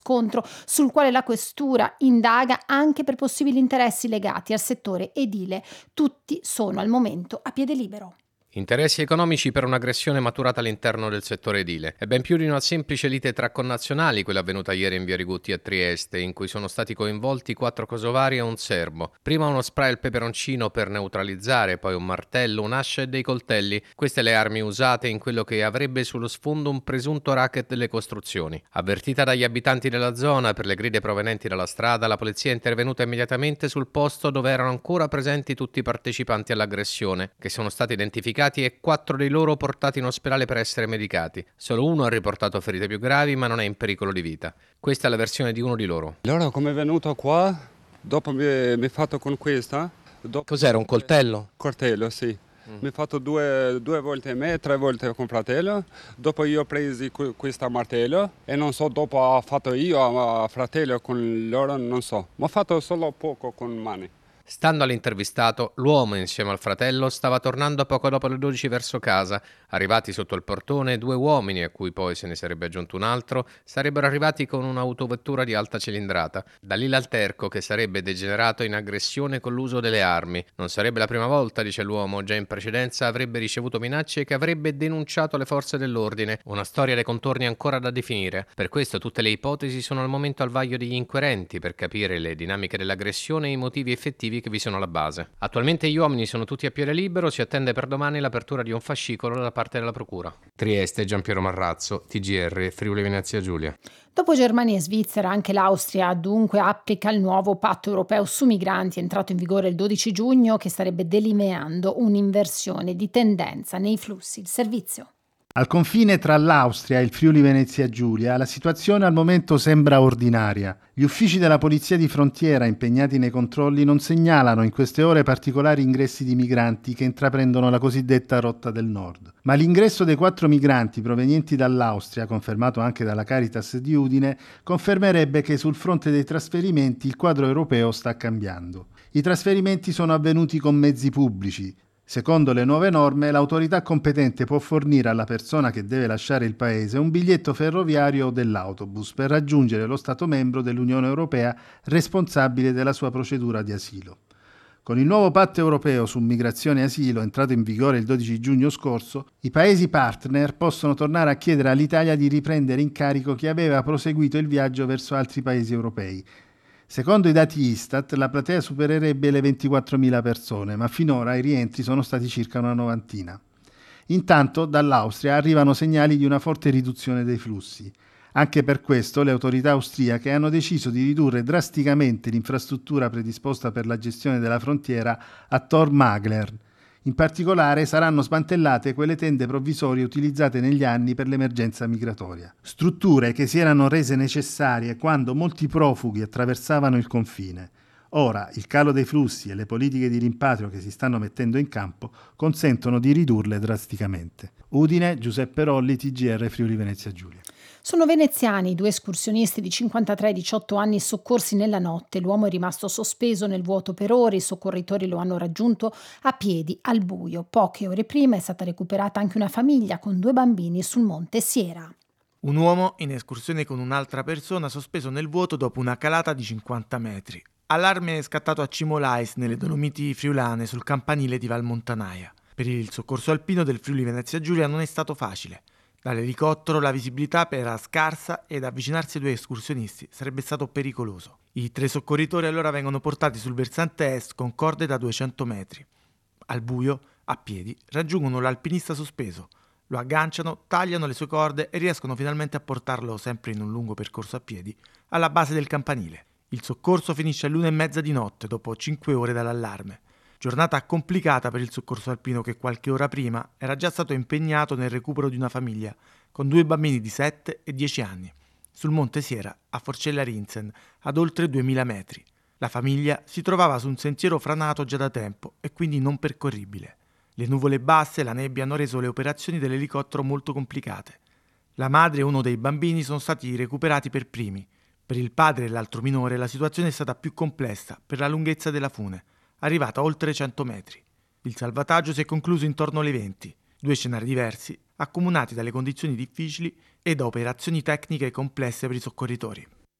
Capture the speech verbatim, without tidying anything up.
scontro sul quale la questura indaga anche per possibili interessi legati al settore edile. Tutti sono al momento a piede libero. Interessi economici per un'aggressione maturata all'interno del settore edile. È ben più di una semplice lite tra connazionali quella avvenuta ieri in via Rigutti a Trieste, in cui sono stati coinvolti quattro kosovari e un serbo. Prima uno spray al peperoncino per neutralizzare, poi un martello, un'ascia e dei coltelli. Queste le armi usate in quello che avrebbe sullo sfondo un presunto racket delle costruzioni. Avvertita dagli abitanti della zona per le grida provenienti dalla strada, la polizia è intervenuta immediatamente sul posto dove erano ancora presenti tutti i partecipanti all'aggressione, che sono stati identificati e quattro di loro portati in ospedale per essere medicati. Solo uno ha riportato ferite più gravi, ma non è in pericolo di vita. Questa è la versione di uno di loro. Allora, come è venuto qua? Dopo mi è fatto con questa. Dopo Cos'era, un coltello? Coltello, sì. Mm. Mi ha fatto due, due volte me, tre volte con fratello. Dopo io ho preso questo martello e non so, dopo ho fatto io a fratello con loro, non so. Ma ho fatto solo poco con mani. Stando all'intervistato, l'uomo insieme al fratello stava tornando poco dopo le dodici verso casa. Arrivati sotto il portone, due uomini, a cui poi se ne sarebbe aggiunto un altro, sarebbero arrivati con un'autovettura di alta cilindrata. Da lì l'alterco, che sarebbe degenerato in aggressione con l'uso delle armi. Non sarebbe la prima volta, dice l'uomo, già in precedenza avrebbe ricevuto minacce che avrebbe denunciato le forze dell'ordine. Una storia dai contorni ancora da definire. Per questo tutte le ipotesi sono al momento al vaglio degli inquirenti per capire le dinamiche dell'aggressione e i motivi effettivi che vi sono alla base. Attualmente gli uomini sono tutti a piede libero, si attende per domani l'apertura di un fascicolo da parte della procura. Trieste, Giampiero Marrazzo, T G R, Friuli Venezia Giulia. Dopo Germania e Svizzera, anche l'Austria dunque applica il nuovo patto europeo su migranti entrato in vigore il dodici giugno, che starebbe delineando un'inversione di tendenza nei flussi. Il servizio. Al confine tra l'Austria e il Friuli Venezia Giulia, la situazione al momento sembra ordinaria. Gli uffici della polizia di frontiera impegnati nei controlli non segnalano in queste ore particolari ingressi di migranti che intraprendono la cosiddetta rotta del nord. Ma l'ingresso dei quattro migranti provenienti dall'Austria, confermato anche dalla Caritas di Udine, confermerebbe che sul fronte dei trasferimenti il quadro europeo sta cambiando. I trasferimenti sono avvenuti con mezzi pubblici. Secondo le nuove norme, l'autorità competente può fornire alla persona che deve lasciare il paese un biglietto ferroviario o dell'autobus per raggiungere lo Stato membro dell'Unione Europea responsabile della sua procedura di asilo. Con il nuovo patto europeo su migrazione e asilo, entrato in vigore il dodici giugno scorso, i Paesi partner possono tornare a chiedere all'Italia di riprendere in carico chi aveva proseguito il viaggio verso altri Paesi europei. Secondo i dati Istat, la platea supererebbe le ventiquattromila persone, ma finora i rientri sono stati circa una novantina. Intanto, dall'Austria arrivano segnali di una forte riduzione dei flussi. Anche per questo le autorità austriache hanno deciso di ridurre drasticamente l'infrastruttura predisposta per la gestione della frontiera a Tor Magler. In particolare saranno smantellate quelle tende provvisorie utilizzate negli anni per l'emergenza migratoria. Strutture che si erano rese necessarie quando molti profughi attraversavano il confine. Ora il calo dei flussi e le politiche di rimpatrio che si stanno mettendo in campo consentono di ridurle drasticamente. Udine, Giuseppe Rolli, T G R Friuli Venezia Giulia. Sono veneziani, due escursionisti di cinquantatré e diciotto anni soccorsi nella notte. L'uomo è rimasto sospeso nel vuoto per ore, i soccorritori lo hanno raggiunto a piedi al buio. Poche ore prima è stata recuperata anche una famiglia con due bambini sul monte Siera. Un uomo in escursione con un'altra persona sospeso nel vuoto dopo una calata di cinquanta metri. Allarme è scattato a Cimolais, nelle Dolomiti friulane, sul campanile di Valmontanaia. Per il soccorso alpino del Friuli Venezia Giulia non è stato facile. Dall'elicottero la visibilità era scarsa ed avvicinarsi ai due escursionisti sarebbe stato pericoloso. I tre soccorritori allora vengono portati sul versante est con corde da duecento metri. Al buio, a piedi, raggiungono l'alpinista sospeso. Lo agganciano, tagliano le sue corde e riescono finalmente a portarlo, sempre in un lungo percorso a piedi, alla base del campanile. Il soccorso finisce all'una e mezza di notte, dopo cinque ore dall'allarme. Giornata complicata per il soccorso alpino che qualche ora prima era già stato impegnato nel recupero di una famiglia con due bambini di sette e dieci anni, sul monte Siera a Forcella Rinzen, ad oltre duemila metri. La famiglia si trovava su un sentiero franato già da tempo e quindi non percorribile. Le nuvole basse e la nebbia hanno reso le operazioni dell'elicottero molto complicate. La madre e uno dei bambini sono stati recuperati per primi. Per il padre e l'altro minore la situazione è stata più complessa per la lunghezza della fune, arrivata a oltre cento metri. Il salvataggio si è concluso intorno alle venti, due scenari diversi, accomunati dalle condizioni difficili e da operazioni tecniche complesse per i soccorritori.